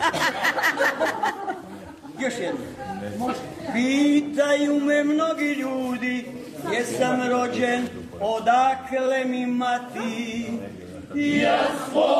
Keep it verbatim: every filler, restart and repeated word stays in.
Još jedno. Pitaju me mnogi ljudi, jesam rođen, odakle mi mati. Ja svoj